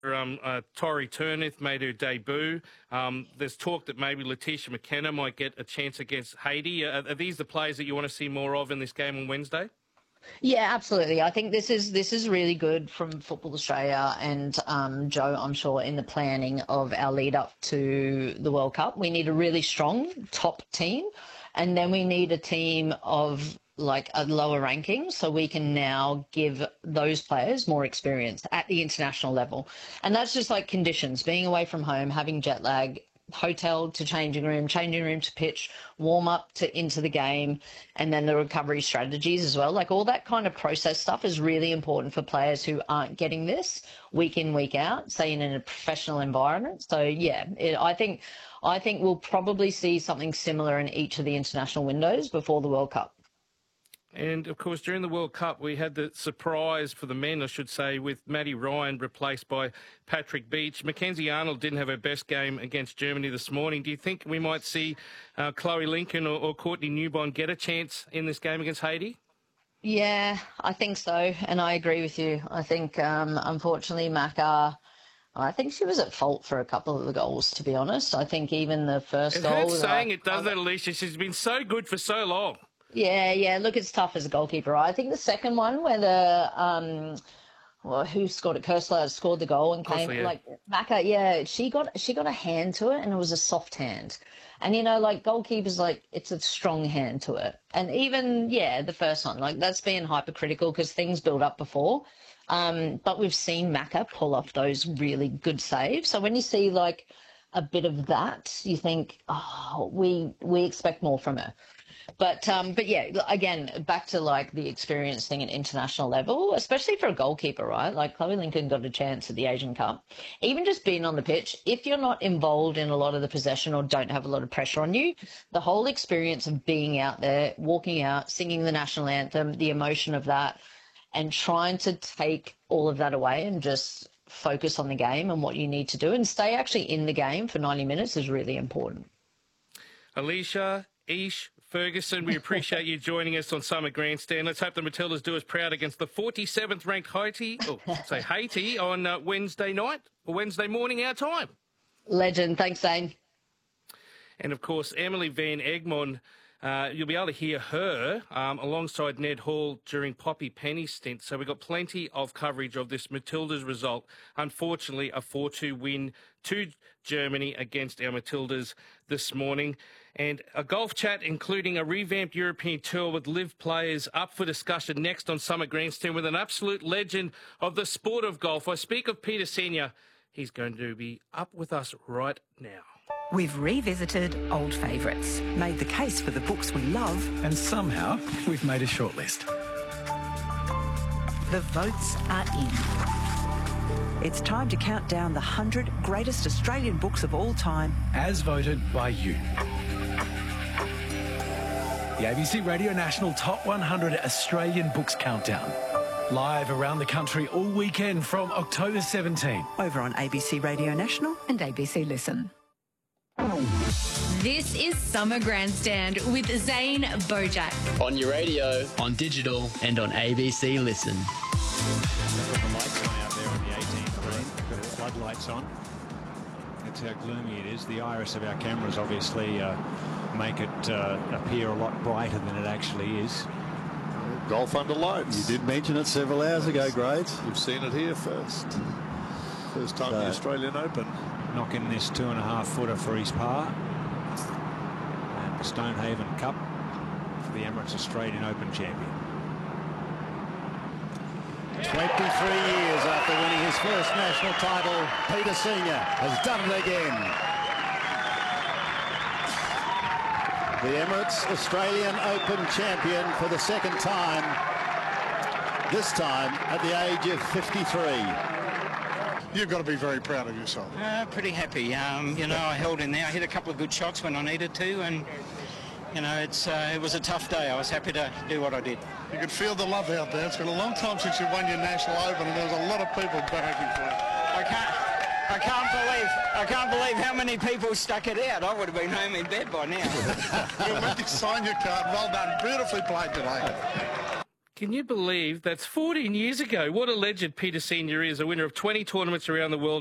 Tori Turnith made her debut. There's talk that maybe Letitia McKenna might get a chance against Haiti. Are these the players that you want to see more of in this game on Wednesday? Yeah, absolutely. I think this is really good from Football Australia and Joe, I'm sure, in the planning of our lead up to the World Cup. We need a really strong top team, and then we need a team of like a lower ranking so we can now give those players more experience at the international level. And that's just like conditions, being away from home, having jet lag, hotel to changing room to pitch, warm up to into the game, and then the recovery strategies as well. Like all that kind of process stuff is really important for players who aren't getting this week in, week out, say in a professional environment. So yeah, I think we'll probably see something similar in each of the international windows before the World Cup. And, of course, during the World Cup, we had the surprise for the men, I should say, with Maddie Ryan replaced by Patrick Beach. Mackenzie Arnold didn't have her best game against Germany this morning. Do you think we might see Chloe Lincoln or Courtney Newbond get a chance in this game against Haiti? Yeah, I think so, and I agree with you. I think, unfortunately, Macca, I think she was at fault for a couple of the goals, to be honest. I think even the first goal... It hurts saying it, doesn't it, Alicia? She's been so good for so long. Yeah. Look, it's tough as a goalkeeper. I think the second one where the who scored it? Kersler scored the goal and came like Macca. Yeah, she got a hand to it, and it was a soft hand. And like goalkeepers, like it's a strong hand to it. And even the first one, like that's being hypercritical because things build up before. But we've seen Macca pull off those really good saves. So when you see like a bit of that, you think, oh, we expect more from her. But yeah, again, back to like the experience thing at international level, especially for a goalkeeper, right? Like Chloe Lincoln got a chance at the Asian Cup. Even just being on the pitch, if you're not involved in a lot of the possession or don't have a lot of pressure on you, the whole experience of being out there, walking out, singing the national anthem, the emotion of that, and trying to take all of that away and just focus on the game and what you need to do and stay actually in the game for 90 minutes is really important. Alicia, Ish, Ferguson, we appreciate you joining us on Summer Grandstand. Let's hope the Matildas do us proud against the 47th ranked Haiti on Wednesday night or Wednesday morning our time. Legend. Thanks, Zane. And, of course, Emily Van Egmond, you'll be able to hear her alongside Ned Hall during Poppy Penny's stint. So we've got plenty of coverage of this Matildas result. Unfortunately, a 4-2 win to Germany against our Matildas this morning. And a golf chat, including a revamped European tour with live players up for discussion next on Summer Grandstand with an absolute legend of the sport of golf. I speak of Peter Senior. He's going to be up with us right now. We've revisited old favourites, made the case for the books we love, and somehow we've made a shortlist. The votes are in. It's time to count down the 100 greatest Australian books of all time, as voted by you. The ABC Radio National Top 100 Australian Books Countdown. Live around the country all weekend from October 17. Over on ABC Radio National and ABC Listen. This is Summer Grandstand with Zane Bojack. On your radio, on digital, and on ABC Listen. Got the lights on out there on the 18th green. Got the floodlights on. That's how gloomy it is. The iris of our cameras obviously make it appear a lot brighter than it actually is. Golf under lights. You did mention it several hours ago, Grades. You've seen it here first. First time the Australian Open. Knocking this 2.5-footer for his par. And the Stonehaven Cup for the Emirates Australian Open champion. 23 years after winning his first national title, Peter Senior has done it again. The Emirates Australian Open champion for the second time, this time at the age of 53. You've got to be very proud of yourself. Pretty happy. I held in there. I hit a couple of good shots when I needed to, and it was a tough day. I was happy to do what I did. You could feel the love out there. It's been a long time since you won your National Open, and there was a lot of people backing for you. I can't believe how many people stuck it out. I would have been home in bed by now. We'll make you sign your card. Well done. Beautifully played today. Can you believe that's 14 years ago? What a legend Peter Senior is, a winner of 20 tournaments around the world.